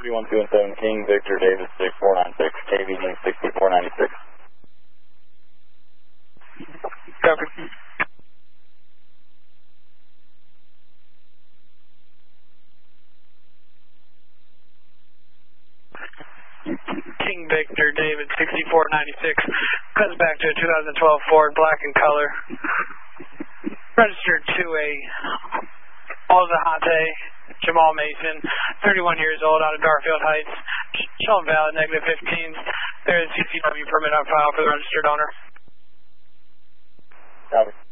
31217 King Victor David 6496, KVD 6496. Copy. King Victor David 6496 comes back to a 2012 Ford, black in color, registered to a Alzahate Jamal Mason, 31 years old, out of Garfield Heights, shown valid, -15s. There is CCW permit on file for the registered owner. Copy.